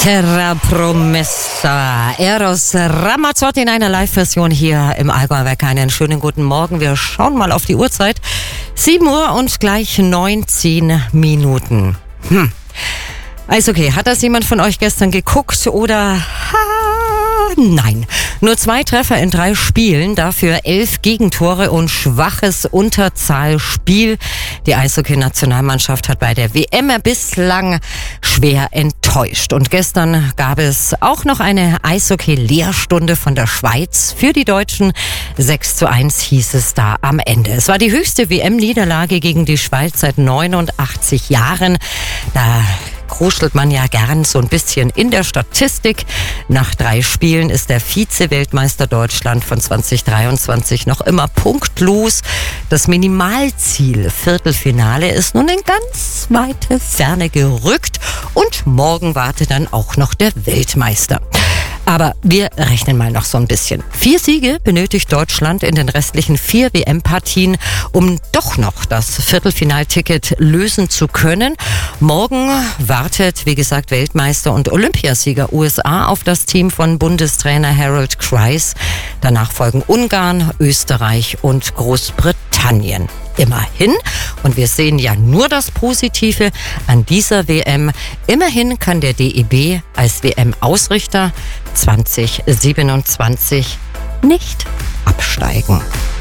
Terra Promessa. Eros Ramazzotti in einer Live-Version hier im Allgäuwerk. Einen schönen guten Morgen. Wir schauen mal auf die Uhrzeit. 7 Uhr und gleich 19 Minuten. Eishockey, hat das jemand von euch gestern geguckt oder... Nein, nur 2 Treffer in 3 Spielen, dafür 11 Gegentore und schwaches Unterzahlspiel. Die Eishockey-Nationalmannschaft hat bei der WM bislang schwer enttäuscht. Und gestern gab es auch noch eine Eishockey-Lehrstunde von der Schweiz für die Deutschen. 6:1 hieß es da am Ende. Es war die höchste WM-Niederlage gegen die Schweiz seit 89 Jahren. Da kruschelt man ja gern so ein bisschen in der Statistik. Nach 3 Spielen ist der Vize-Weltmeister Deutschland von 2023 noch immer punktlos. Das Minimalziel Viertelfinale ist nun in ganz weite Ferne gerückt und morgen wartet dann auch noch der Weltmeister. Aber wir rechnen mal noch so ein bisschen. 4 Siege benötigt Deutschland in den restlichen 4 WM-Partien, um doch noch das Viertelfinalticket lösen zu können. Morgen wartet, wie gesagt, Weltmeister und Olympiasieger USA auf das Team von Bundestrainer Harold Kreis. Danach folgen Ungarn, Österreich und Großbritannien. Immerhin, und wir sehen ja nur das Positive an dieser WM, immerhin kann der DEB als WM-Ausrichter 2027 nicht absteigen.